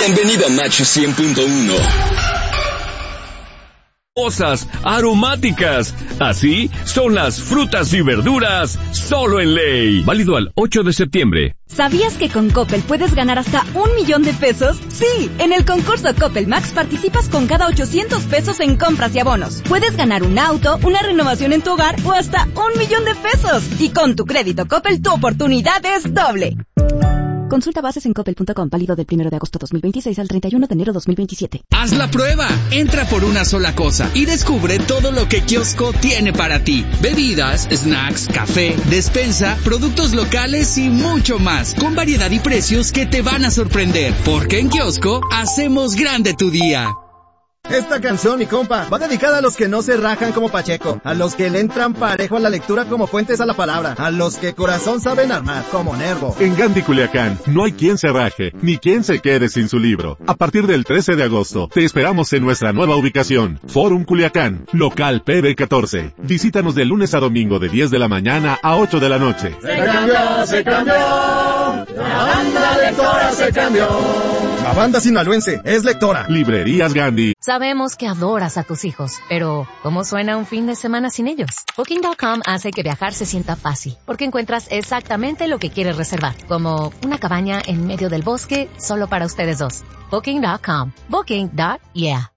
Bienvenido a Macho 100.1. Cosas aromáticas. Así son las frutas y verduras solo en Ley. Válido al 8 de septiembre. ¿Sabías que con Coppel puedes ganar hasta 1,000,000 de pesos? Sí, en el concurso Coppel Max participas con cada 800 pesos en compras y abonos. Puedes ganar un auto, una renovación en tu hogar o hasta 1,000,000 de pesos. Y con tu crédito Coppel tu oportunidad es doble. Consulta bases en coppel.com, válido del 1 de agosto 2026 al 31 de enero 2027. ¡Haz la prueba! Entra por una sola cosa y descubre todo lo que Kiosco tiene para ti. Bebidas, snacks, café, despensa, productos locales y mucho más. Con variedad y precios que te van a sorprender. Porque en Kiosco hacemos grande tu día. Esta canción, mi compa, va dedicada a los que no se rajan como Pacheco, a los que le entran parejo a la lectura como Fuentes a la palabra, a los que corazón saben armar como Nervo. En Gandhi, Culiacán, no hay quien se raje, ni quien se quede sin su libro. A partir del 13 de agosto, te esperamos en nuestra nueva ubicación, Forum Culiacán, local PB14. Visítanos de lunes a domingo de 10 de la mañana a 8 de la noche. Se cambió, la banda lectora se cambió. La banda sinaloense es lectora. Librerías Gandhi. Sabemos que adoras a tus hijos, pero ¿cómo suena un fin de semana sin ellos? Booking.com hace que viajar se sienta fácil, porque encuentras exactamente lo que quieres reservar, como una cabaña en medio del bosque solo para ustedes dos. Booking.com. Booking.yeah.